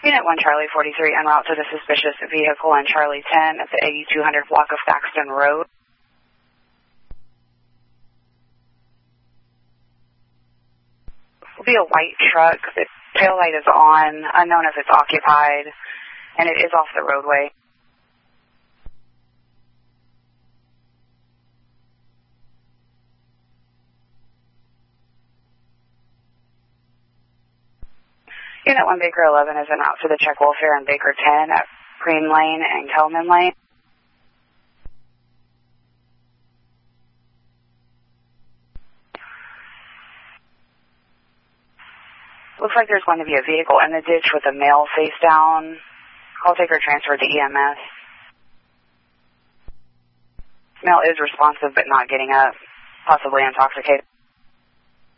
Unit 1 Charlie 43 en route to the suspicious vehicle on Charlie 10 at the 8200 block of Thaxton Road. Will be a white truck. The tail light is on, unknown if it's occupied, and it is off the roadway. Unit 1 Baker 11 is en route to the check welfare on Baker 10 at Green Lane and Kelman Lane. Looks like there's going to be a vehicle in the ditch with a male face down. Call taker transferred to EMS. Male is responsive but not getting up, possibly intoxicated.